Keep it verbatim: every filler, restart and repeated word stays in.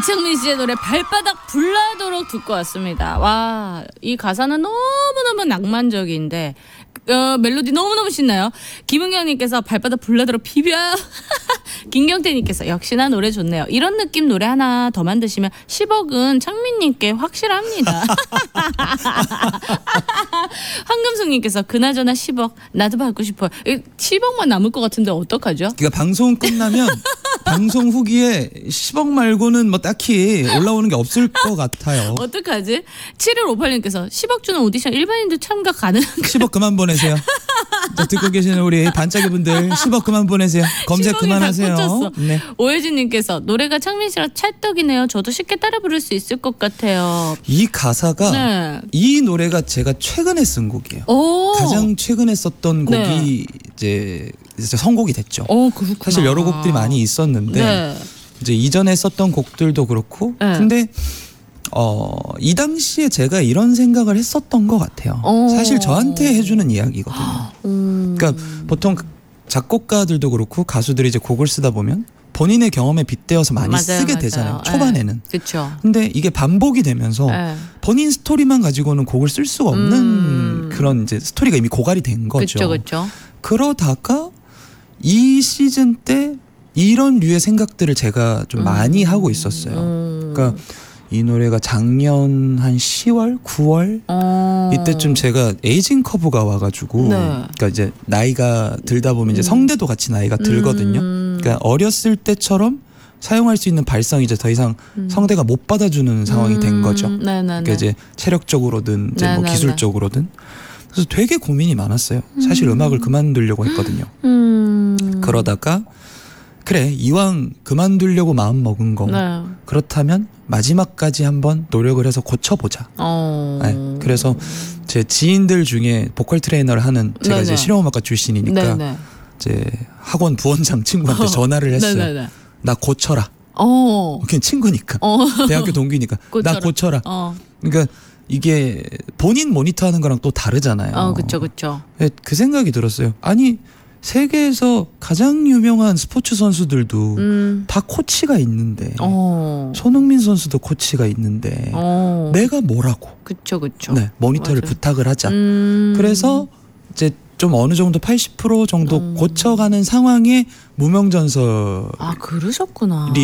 이창민 씨의 노래 발바닥 불나도록 듣고 왔습니다. 와, 이 가사는 너무너무 낭만적인데 어, 멜로디 너무너무 신나요. 김은경님께서 발바닥 불나도록 비벼요. 김경태님께서 역시나 노래 좋네요. 이런 느낌 노래 하나 더 만드시면 십억은 창민님께 확실합니다. 황금숙님께서 그나저나 십억 나도 받고 싶어요. 십억만 남을 것 같은데 어떡하죠? 그러니까 방송 끝나면 방송 후기에 십억 말고는 뭐 딱히 올라오는 게 없을 것 같아요. 어떡하지? 칠일오팔님께서 십억 주는 오디션 일반인도 참가 가능한가요? 십억 그만 보내세요. 자, 듣고 계시는 우리 반짝이 분들 십억 그만 보내세요. 검색 그만하세요. 네. 오혜진님께서 노래가 창민 씨랑 찰떡이네요. 저도 쉽게 따라 부를 수 있을 것 같아요. 이 가사가 네. 이 노래가 제가 최근에 쓴 곡이에요. 오. 가장 최근에 썼던 곡이 네. 이제, 이제 선곡이 됐죠. 오, 그렇구나. 사실 여러 곡들이 많이 있었는데 네. 이제 이전에 썼던 곡들도 그렇고 네. 근데 어, 이 당시에 제가 이런 생각을 했었던 것 같아요. 오. 사실 저한테 해주는 이야기거든요. 음. 그러니까 보통 작곡가들도 그렇고 가수들이 이제 곡을 쓰다 보면 본인의 경험에 빗대어서 많이 맞아요, 쓰게 맞아요. 되잖아요. 초반에는. 그렇죠. 근데 이게 반복이 되면서 네. 본인 스토리만 가지고는 곡을 쓸 수가 없는 음. 그런 이제 스토리가 이미 고갈이 된 거죠. 그렇죠, 그렇죠. 그러다가 이 시즌 때 이런 류의 생각들을 제가 좀 음. 많이 하고 있었어요. 음. 그러니까 이 노래가 작년 한 시월, 구월 어. 이때쯤 제가 에이징 커브가 와가지고, 네. 그러니까 이제 나이가 들다 보면 이제 음. 성대도 같이 나이가 들거든요. 음. 그러니까 어렸을 때처럼 사용할 수 있는 발성이 이제 더 이상 음. 성대가 못 받아주는 상황이 된 거죠. 음. 네네네. 그러니까 이제 체력적으로든 이제 뭐 네네네. 기술적으로든. 그래서 되게 고민이 많았어요. 사실 음. 음악을 그만두려고 했거든요. 음. 그러다가 그래 이왕 그만두려고 마음 먹은 거 네. 그렇다면 마지막까지 한번 노력을 해서 고쳐보자. 어. 네, 그래서 제 지인들 중에 보컬 트레이너를 하는 제가 네네. 이제 실용음악과 출신이니까 네네. 이제 학원 부원장 친구한테 전화를 했어요. 네네네. 나 고쳐라. 어. 그냥 친구니까. 어. 대학교 동기니까. 고쳐라. 나 고쳐라. 어. 그러니까 이게 본인 모니터하는 거랑 또 다르잖아요. 어, 그렇죠, 그렇죠. 그 생각이 들었어요. 아니 세계에서 가장 유명한 스포츠 선수들도 음. 다 코치가 있는데 어. 손흥민 선수도 코치가 있는데 어. 내가 뭐라고? 그쵸, 그쵸. 네, 모니터를 맞아요. 부탁을 하자. 음. 그래서 이제 좀 어느 정도 팔십 퍼센트 정도 음. 고쳐가는 상황에 무명전설이 아, 그러셨구나.